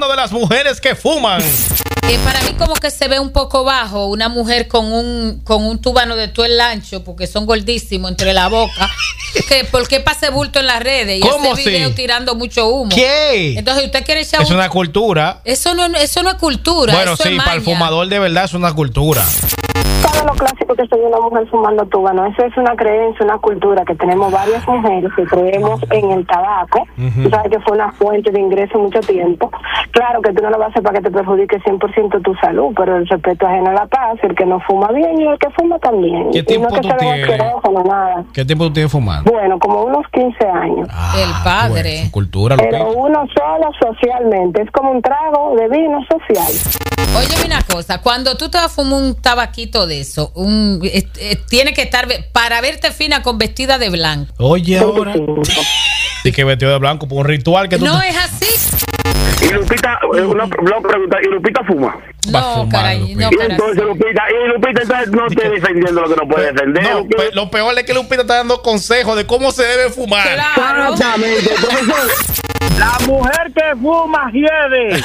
de las mujeres que fuman. Para mí como que se ve un poco bajo una mujer con un tubano de todo el ancho, porque son gordísimos entre la boca. ¿Por qué pase bulto en las redes? Y ¿Cómo ese video tirando mucho humo. ¿Qué? Entonces usted quiere echar Es una cultura. Eso no es cultura. Bueno, eso sí, es para el maña. fumador de verdad es una cultura. Todo lo clásico que soy una mujer fumando tubano, eso es una creencia, una cultura que tenemos varias mujeres que creemos en el tabaco. Tú sabes que fue una fuente de ingreso mucho tiempo. Claro que tú no lo vas a hacer para que te perjudique 100% tu salud, pero el respeto ajeno a la paz, el que no fuma bien y el que fuma también. ¿Qué tiempo tú tienes? Nada. ¿Qué tiempo tú tienes fumando? Bueno, como unos 15 años. El padre. Bueno, su cultura. Lo Pero uno solo socialmente, es como un trago de vino social. Óyeme una cosa, cuando tú te vas a fumar un tabaquito de eso, tiene que estar, para verte fina, con vestida de blanco. Oye, ahora. Y que vestido de blanco por un ritual que tú. No es así. Y Lupita, una pregunta, ¿y Lupita fuma? No, caray, no, y entonces Lupita entonces no esté defendiendo lo que no puede defender. No, lo peor es que Lupita está dando consejos de cómo se debe fumar. Claro. Exactamente. Entonces, la mujer que fuma hiede.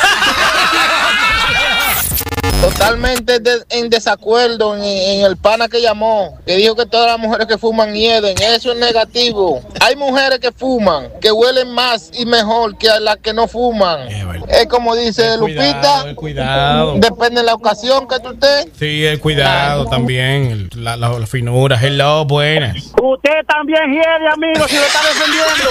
Totalmente en desacuerdo en el pana que llamó, que dijo que todas las mujeres que fuman hieden. Eso es negativo. Hay mujeres que fuman, que huelen más y mejor que a las que no fuman. Es como dice Lupita, cuidado. depende de la ocasión que tú estés. Sí, el cuidado también, la finura. Hello, buenas. Usted también hiede, amigo, si lo está defendiendo.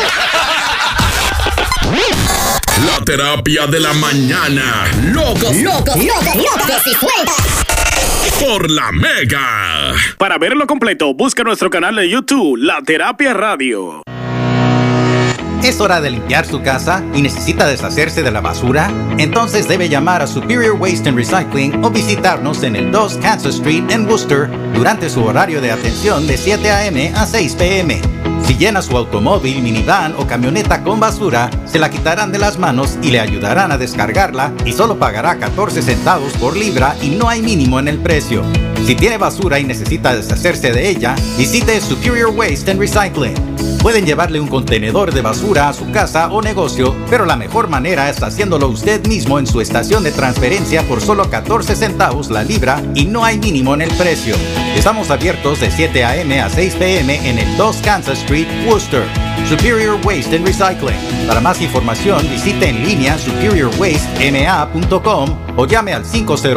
La terapia de la mañana. Locos y sueltas. por la Mega. Para verlo completo, busca nuestro canal de YouTube, La Terapia Radio. ¿Es hora de limpiar su casa y necesita deshacerse de la basura? Entonces debe llamar a Superior Waste and Recycling o visitarnos en el 2 Kansas Street en Worcester durante su horario de atención de 7 a.m. a 6 p.m. Si llena su automóvil, minivan o camioneta con basura, se la quitarán de las manos y le ayudarán a descargarla y solo pagará 14 centavos por libra y no hay mínimo en el precio. Si tiene basura y necesita deshacerse de ella, visite Superior Waste and Recycling. Pueden llevarle un contenedor de basura a su casa o negocio, pero la mejor manera es haciéndolo usted mismo en su estación de transferencia por solo 14 centavos la libra y no hay mínimo en el precio. Estamos abiertos de 7 a.m. a 6 p.m. en el 2 Kansas Street, Worcester. Superior Waste and Recycling. Para más información, visite en línea superiorwastema.com o llame al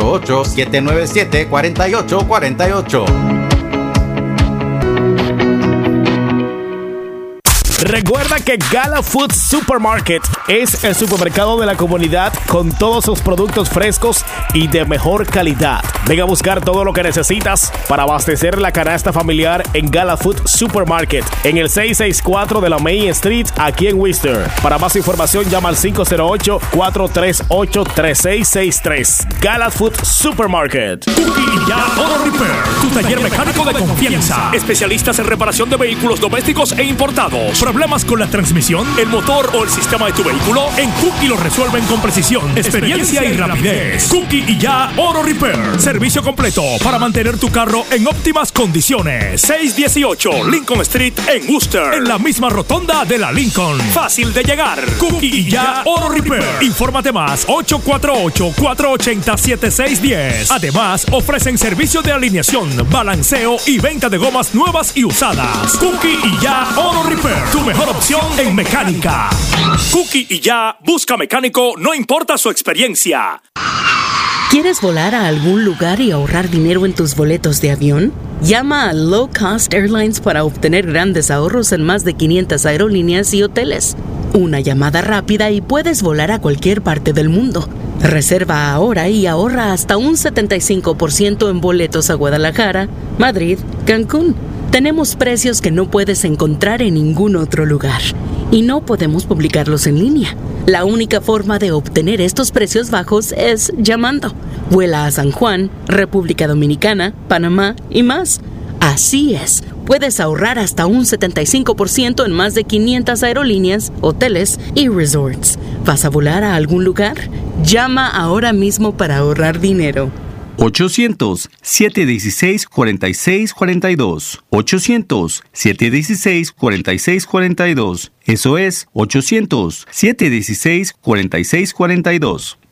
508-797-4848. Recuerda que Gala Food Supermarket es el supermercado de la comunidad con todos sus productos frescos y de mejor calidad. Ven a buscar todo lo que necesitas para abastecer la canasta familiar en Gala Food Supermarket en el 664 de la Main Street aquí en Worcester. Para más información llama al 508-438-3663. Gala Food Supermarket. Cookie y Ya Auto Repair, tu taller mecánico de confianza. Especialistas en reparación de vehículos domésticos e importados. ¿Problemas con la transmisión, el motor o el sistema de tu vehículo? En Cookie lo resuelven con precisión, experiencia y rapidez. Cookie y Ya Auto Repair. Servicio completo para mantener tu carro en óptimas condiciones. 618 Lincoln Street en Worcester, en la misma rotonda de la Lincoln. Fácil de llegar. Cookie y Ya Auto Repair. Infórmate más 848-480-7610. Además, ofrecen servicio de alineación, balanceo y venta de gomas nuevas y usadas. Cookie y Ya Auto Repair. Tu mejor opción en mecánica. Cookie y Ya busca mecánico, no importa su experiencia. ¿Quieres volar a algún lugar y ahorrar dinero en tus boletos de avión? Llama a Low Cost Airlines para obtener grandes ahorros en más de 500 aerolíneas y hoteles. Una llamada rápida y puedes volar a cualquier parte del mundo. Reserva ahora y ahorra hasta un 75% en boletos a Guadalajara, Madrid, Cancún. Tenemos precios que no puedes encontrar en ningún otro lugar y no podemos publicarlos en línea. La única forma de obtener estos precios bajos es llamando. Vuela a San Juan, República Dominicana, Panamá y más. Así es, puedes ahorrar hasta un 75% en más de 500 aerolíneas, hoteles y resorts. ¿Vas a volar a algún lugar? Llama ahora mismo para ahorrar dinero. 800-716-4642. 800-716-4642. Eso es 800-716-4642.